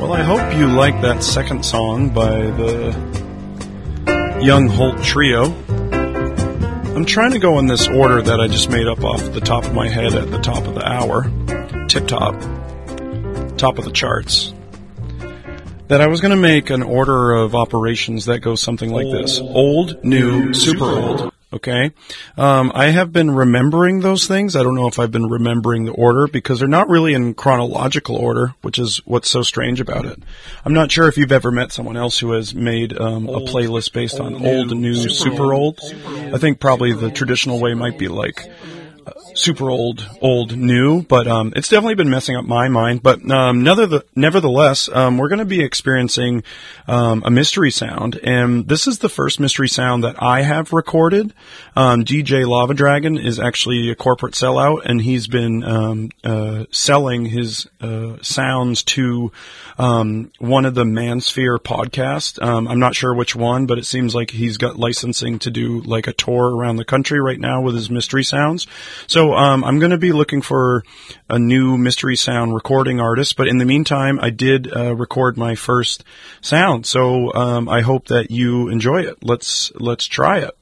Well, I hope you like that second song by the Young Holt Trio. I'm trying to go in this order that I just made up off the top of my head at the top of the hour. Tip-top. Top of the charts. That I was going to make an order of operations that goes something like this. Old, new, super old. Okay? I have been remembering those things. I don't know if I've been remembering the order because they're not really in chronological order, which is what's so strange about it. I'm not sure if you've ever met someone else who has made a playlist based on old, new, super old. I think probably the traditional way might be like super old, old, new, but it's definitely been messing up my mind. But nevertheless, we're going to be experiencing a mystery sound, and this is the first mystery sound that I have recorded. DJ Lava Dragon is actually a corporate sellout, and he's been selling his sounds to one of the Mansphere podcasts. I'm not sure which one, but it seems like he's got licensing to do like a tour around the country right now with his mystery sounds. So I'm going to be looking for a new mystery sound recording artist, but in the meantime, I did record my first sound. So I hope that you enjoy it. Let's try it.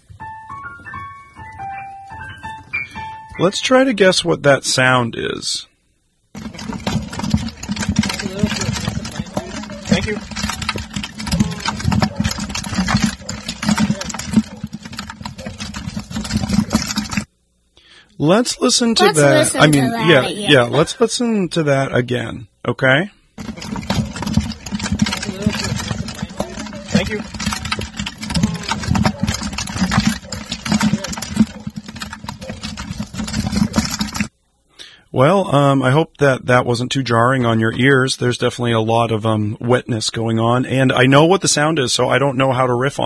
Let's try to guess what that sound is. Thank you. Let's listen to that. Yeah, let's listen to that again, okay? Thank you. Well, I hope that wasn't too jarring on your ears. There's definitely a lot of wetness going on, and I know what the sound is, so I don't know how to riff on